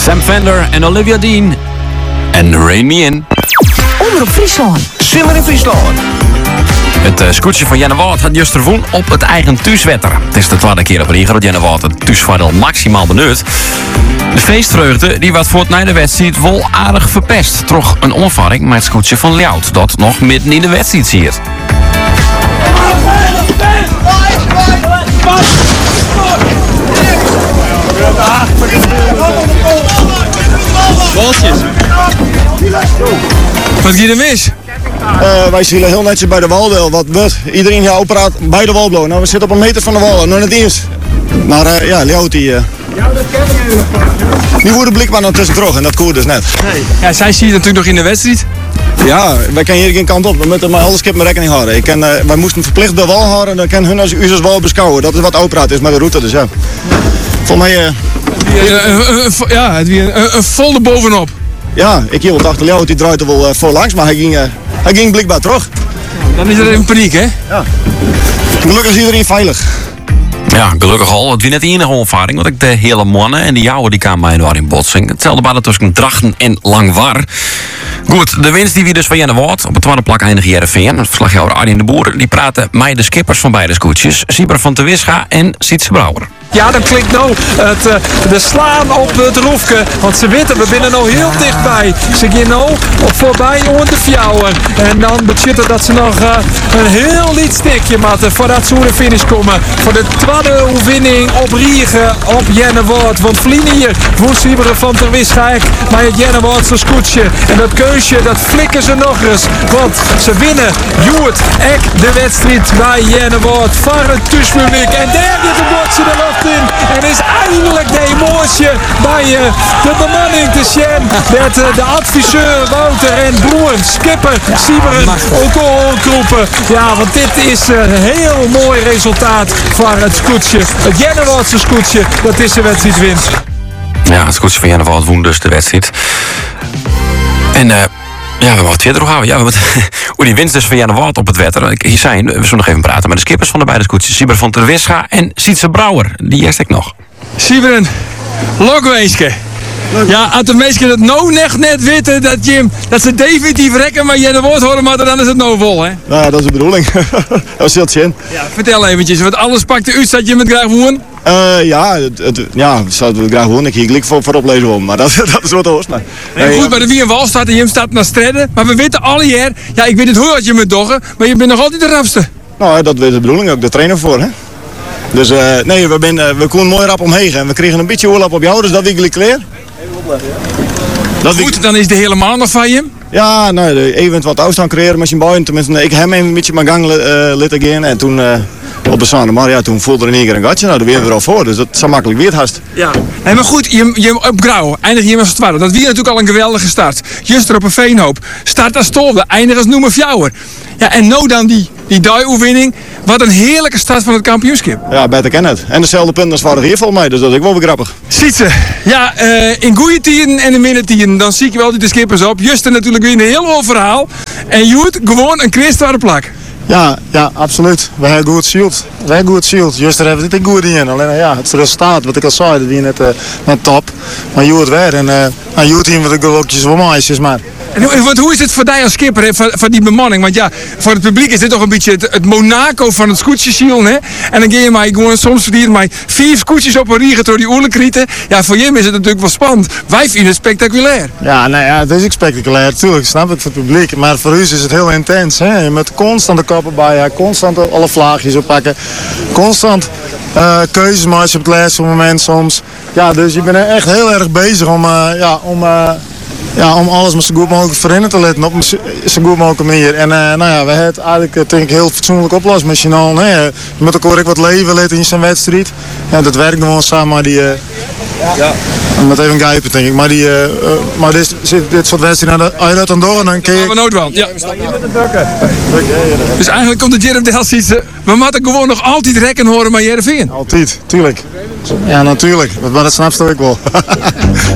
Sam Fender en Olivia Dean. En Rain Me In. Omroep Friesland. Simmer in Friesland. Het scootje van Jenne Wout had juist ervoor op het eigen thuiswetter. Het is de tweede keer op regen dat Jenne Wout het thuisvoordeel maximaal benut. De feestvreugde die wat voor het na de wedstrijd wel aardig verpest. Troch een onvaring met het scootje van Ljout dat nog midden in de wedstrijd ziet. Wat gaat er mis? Wij zitten heel netjes bij de wal. Wat wordt? Iedereen hier operaat bij de wal blowen. Nou, we zitten op een meter van de wal. Nog niet eens. Maar ja, Ljout die wordt de blikman dan tussen terug en dat koert dus net. Nee. Ja, zij zie je natuurlijk nog in de wedstrijd. Ja, wij kunnen hier geen kant op. We moeten maar alles met rekening houden. Wij moesten verplicht de wal houden en dan kunnen hun als wal beschouwen. Dat is wat operaat is met de route, dus ja. Volgens mij... Ja, het weer een vol erbovenop. Ja, ik hield achter Ljout, die draait er wel voorlangs, maar hij ging blikbaar terug. Dan is er even paniek, hè? Ja. Gelukkig is iedereen veilig. Ja, gelukkig al. Het was net de enige onvaring. Want ik de hele mannen en die jouwen die kwamen mij door in botsing. Hetzelfde bij tussen Drachten en Langwar. Goed, de winst die we dus van Jenne Wout. Op het tweede plak eindigt Heerenveen. Het verslagjouwer Arjen de Boer. Die praten mij de skippers van beide scootjes. Sieber van ter Wisga en Sietse Brouwer. Ja, dat klinkt nou de slaan op het roefke. Want ze weten, we binnen nou heel dichtbij. Ze gaan nou op voorbij om te fjouwen. En dan betekent dat ze nog een heel liet stikje maken voordat ze over de finish komen. Voor de tweede overwinning op Riegen op Jenne Wout. Want Vlien hier voor Sieberen van ter Wisga maar het Jenne Woutse scootje. En dat keusje, dat flikken ze nog eens. Want ze winnen Joert Ek de wedstrijd bij Jenne Wout. Van het thuispubliek. En daar gaat de botse de lucht in. En is eindelijk de emotie bij de bemanning te zien. Met de adviseur Wouter en broer skipper Sieberen ook al groepen. Ja, want dit is een heel mooi resultaat voor het scootje. Het Jenne Woutse scootje dat is de wedstrijd wint. Ja, het scootje van Jenne Wout won dus de wedstrijd. En ja, we moeten het verder houden. Ja, hoe die winst dus van Jenne Wout op het wetter. Hier zijn, we zullen nog even praten met de skippers van de beide scootjes. Sieber van ter Wisga en Sietse Brouwer. Die eerst ik nog. Sieberen, lokweeske. Ja, als de mensen het nou net weten dat ze definitief rekken maar Jenne Wout horen, maar dan is het nou vol, hè? Nou, dat is de bedoeling. Dat is heel zin. Ja, vertel eventjes, want alles pakt de uit dat je met graag woon. Ja, zouden we graag wonen. Ik hier voorop lezen om, maar dat is wat hoort. Nee, goed, maar de wie een wal staat en je staat naar strijden. Maar we weten alle jaar, ja, ik weet het hoe wat je moet doggen, maar je bent nog altijd de rapste. Nou, dat is de bedoeling ook, de trainer voor, hè? Dus nee, we komen mooi rap omheen en we kregen een beetje oorlog op jou, dus dat ik klaar. Goed, dan is de helemaal nog van je. Ja, nou, even wat afstand creëren met zijn buien. Tenminste, ik heb hem een beetje mijn gang laten gaan en toen op de zand. Maar ja, toen voelde er in één keer een gatje. Nou, daar weer al voor, dus dat is zo makkelijk weer haast. Ja. Nee, maar goed, je op Grauw eindig je met z'n tweede. Dat weer natuurlijk al een geweldige start. Just er op een veenhoop. Start als Stolde, eindig als Noemer Fjouwer. Ja, en nou dan die die-oefening. Wat een heerlijke start van het kampioenschap. Ja, beter ken het. En dezelfde punten als vorig jaar volgens mij, dus dat is ook wel weer grappig. Sietse, ja, in goede tijden en in minder dan zie ik wel die de skippers op. Just natuurlijk weer een heel hoog verhaal. En Joet, gewoon een kwestie plak. Ja, absoluut. We hebben goed shield. Just er hebben we dit goed in. Alleen ja, het resultaat, wat ik al zei, dat weer net top. Maar Joet weer en Joet hier wat ik ook wel meisjes, maar. En hoe is het voor jou als skipper, van die bemanning? Want ja, voor het publiek is dit toch een beetje het Monaco van het scootjesiel, hè? En dan ga je maar gewoon soms verdienen maar 4 scootjes op een riegen door die oerlijkrieten. Ja, voor hem is het natuurlijk wel spannend. Wij vinden het spectaculair. Ja, nou ja, het is ook spectaculair, natuurlijk, snap ik, voor het publiek. Maar voor u is het heel intens, hè? Je moet constant de koppen bij, constant alle vlaagjes oppakken, constant keuzes maken op het laatste moment soms. Ja, dus je bent echt heel erg bezig om alles maar zo goed mogelijk voor te letten op zo goed mogelijke manier. En nou ja, we hebben het eigenlijk denk ik heel fatsoenlijk oplossen met Chinal. Je moet ook wat leven letten in zijn wedstrijd. Ja, dat werkt gewoon samen, maar die... Ik moet even grijpen, denk ik. Maar dit soort wedstrijden, als je dat dan door, dan kun je... we noodwand, ja. Dus eigenlijk komt de Jerem Del Sietse. We moeten gewoon nog altijd rekken horen bij Heerenveen. Altijd, tuurlijk. Ja, natuurlijk. Maar dat snap je ook wel.